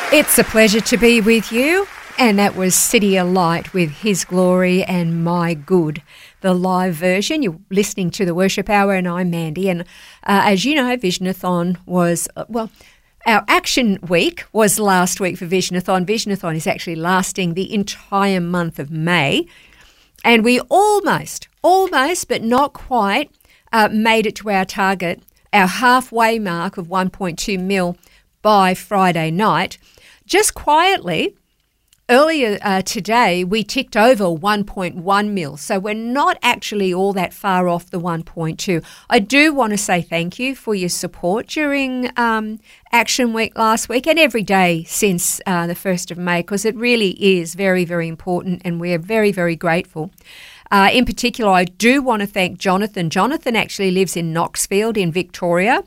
It's a pleasure to be with you. And that was City of Light with His Glory and My Good, the live version. You're listening to the Worship Hour, and I'm Mandy. And as you know, Visionathon was, our action week was last week for Visionathon. Visionathon is actually lasting the entire month of May. And we almost, but not quite, made it to our target, our halfway mark of 1.2 mil by Friday night. Just quietly, earlier today, we ticked over 1.1 mil, so we're not actually all that far off the 1.2. I do want to say thank you for your support during Action Week last week and every day since the 1st of May, because it really is very, very important, and we're very, very grateful. In particular, I do want to thank Jonathan. Jonathan actually lives in Knoxfield in Victoria.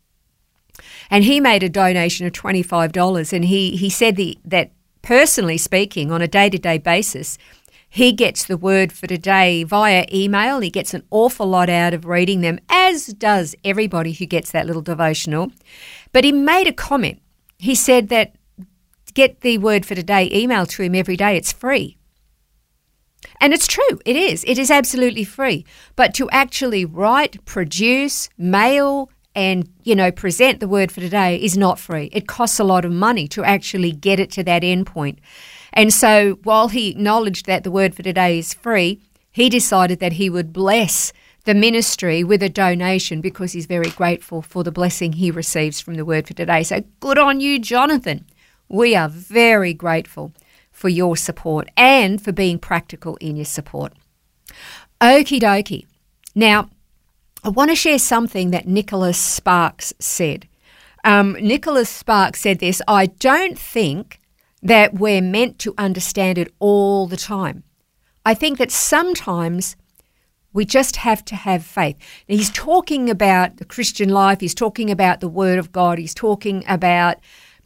And he made a donation of $25, and he said that personally speaking, on a day-to-day basis, he gets the word for today via email. He gets an awful lot out of reading them, as does everybody who gets that little devotional. But he made a comment. He said that get the word for today email to him every day. It's free. And it's true. It is. It is absolutely free. But to actually write, produce, mail, and, present the word for today is not free. It costs a lot of money to actually get it to that end point. And so while he acknowledged that the word for today is free, he decided that he would bless the ministry with a donation because he's very grateful for the blessing he receives from the word for today. So good on you, Jonathan. We are very grateful for your support and for being practical in your support. Okie dokie. Now, I want to share something that Nicholas Sparks said. Nicholas Sparks said this: I don't think that we're meant to understand it all the time. I think that sometimes we just have to have faith. Now, he's talking about the Christian life. He's talking about the Word of God. He's talking about,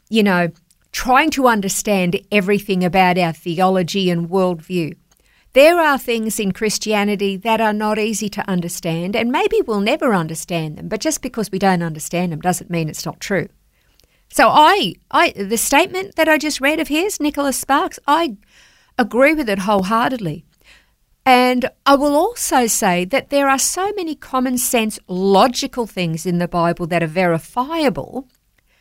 trying to understand everything about our theology and worldview. There are things in Christianity that are not easy to understand, and maybe we'll never understand them, but just because we don't understand them doesn't mean it's not true. So the statement that I just read of his, Nicholas Sparks, I agree with it wholeheartedly. And I will also say that there are so many common sense, logical things in the Bible that are verifiable